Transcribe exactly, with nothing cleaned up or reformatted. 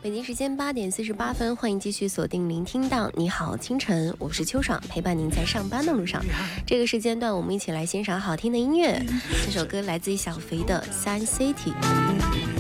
北京时间八点四十八分，欢迎继续锁定聆听到你好清晨，我是秋爽，陪伴您在上班的路上。这个时间段，我们一起来欣赏好听的音乐。这首歌来自于小肥的《Sun City》。